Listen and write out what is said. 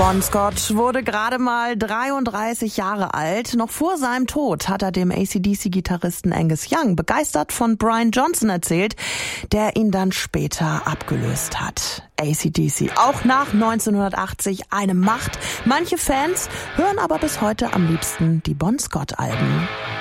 Bon Scott wurde gerade mal 33 Jahre alt. Noch vor seinem Tod hat er dem AC/DC-Gitarristen Angus Young begeistert von Brian Johnson erzählt, der ihn dann später abgelöst hat. AC/DC, auch nach 1980 eine Macht. Manche Fans hören aber bis heute am liebsten die Bon Scott-Alben.